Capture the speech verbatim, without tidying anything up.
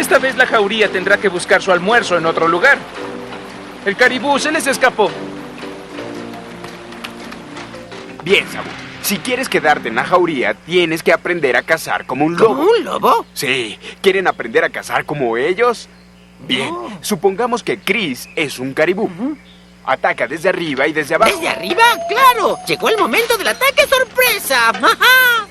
Esta vez la jauría tendrá que buscar su almuerzo en otro lugar. El caribú se les escapó. Bien, Saúl. Si quieres quedarte en la jauría, tienes que aprender a cazar como un lobo. ¿Como un lobo? Sí. ¿Quieren aprender a cazar como ellos? Bien. Oh. Supongamos que Chris es un caribú. Ataca desde arriba y desde abajo. ¿Desde arriba? ¡Claro! Llegó el momento del ataque sorpresa. ¡Ja, ja!